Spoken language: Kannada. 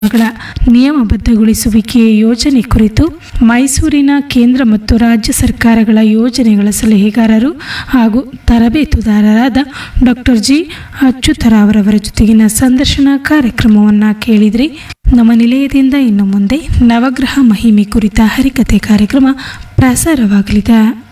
ಗಳ ನಿಯಮಬದ್ಧಗೊಳಿಸುವಿಕೆಯ ಯೋಜನೆ ಕುರಿತು ಮೈಸೂರಿನ ಕೇಂದ್ರ ಮತ್ತು ರಾಜ್ಯ ಸರ್ಕಾರಗಳ ಯೋಜನೆಗಳ ಸಲಹೆಗಾರರು ಹಾಗೂ ತರಬೇತುದಾರರಾದ ಡಾಕ್ಟರ್ ಜಿ ಅಚ್ಯುತರಾವ್ ರವರ ಜೊತೆಗಿನ ಸಂದರ್ಶನ ಕಾರ್ಯಕ್ರಮವನ್ನು ಕೇಳಿದ್ರಿ. ನಮ್ಮ ನಿಲಯದಿಂದ ಇನ್ನು ಮುಂದೆ ನವಗ್ರಹ ಮಹಿಮೆ ಕುರಿತ ಹರಿಕತೆ ಕಾರ್ಯಕ್ರಮ ಪ್ರಸಾರವಾಗಲಿದೆ.